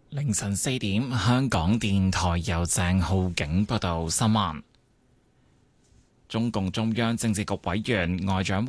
凌晨4點，香港電台由鄭浩景報道新聞。中共中央政治局委員外長